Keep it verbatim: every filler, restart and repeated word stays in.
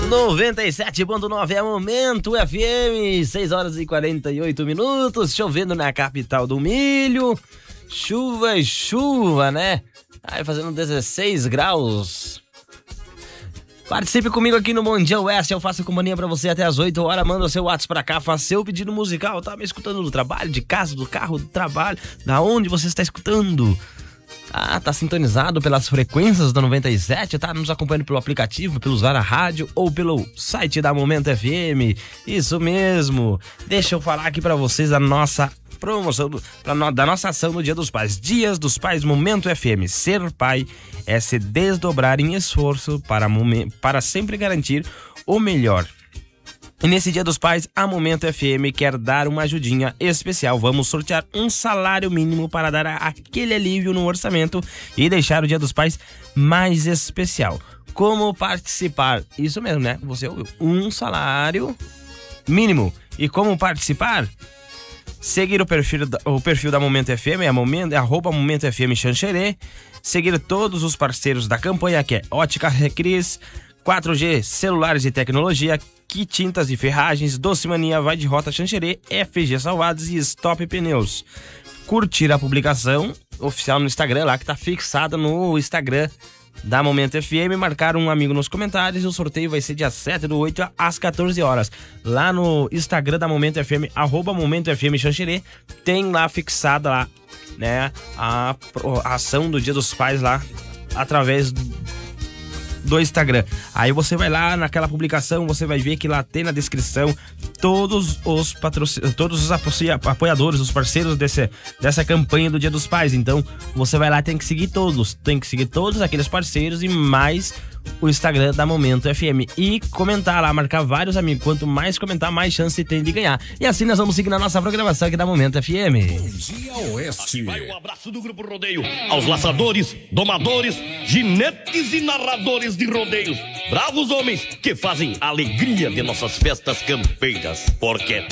noventa e sete ponto nove é Momento F M, seis horas e quarenta e oito minutos, chovendo na capital do milho, chuva e chuva, né? Aí fazendo dezesseis graus. Participe comigo aqui no Bom Dia Oeste, eu faço companhia pra você até as oito horas, manda o seu WhatsApp pra cá, faça seu pedido musical, tá me escutando do trabalho, de casa, do carro, do trabalho, da onde você está escutando? Ah, tá sintonizado pelas frequências da noventa e sete, tá nos acompanhando pelo aplicativo, pelo usar a rádio ou pelo site da Momento F M. Isso mesmo. Deixa eu falar aqui pra vocês da nossa promoção, do, pra, da nossa ação no Dia dos Pais. Dias dos Pais, Momento F M. Ser pai é se desdobrar em esforço para, para sempre garantir o melhor. E nesse Dia dos Pais, a Momento F M quer dar uma ajudinha especial. Vamos sortear um salário mínimo para dar aquele alívio no orçamento e deixar o Dia dos Pais mais especial. Como participar? Isso mesmo, né? Você ouviu? Um salário mínimo. E como participar? Seguir o perfil, o perfil da Momento F M, é, momento, é arroba Momento F M Xanxerê. Seguir todos os parceiros da campanha, que é Ótica Recris, quatro G Celulares e Tecnologia, Que Tintas e Ferragens, Doce Mania, Vai de Rota Xanxerê, F G Salvados e Stop Pneus. Curtir a publicação oficial no Instagram, lá que tá fixada no Instagram da Momento F M, marcar um amigo nos comentários e o sorteio vai ser dia sete do oito às quatorze horas. Lá no Instagram da Momento F M, arroba Momento F M Xanxerê, tem lá fixada lá, né, a, a ação do Dia dos Pais lá, através do Instagram. Aí você vai lá naquela publicação, você vai ver que lá tem na descrição todos os patrocin... todos os apoiadores, os parceiros desse, dessa campanha do Dia dos Pais. Então você vai lá, tem que seguir todos, tem que seguir todos aqueles parceiros e mais o Instagram da Momento F M e comentar lá, marcar vários amigos. Quanto mais comentar, mais chance tem de ganhar. E assim nós vamos seguir na nossa programação aqui da Momento F M. Bom Dia Oeste. Vai um abraço do Grupo Rodeio aos laçadores, domadores, ginetes e narradores de rodeios. Bravos homens que fazem a alegria de nossas festas campeiras. Porque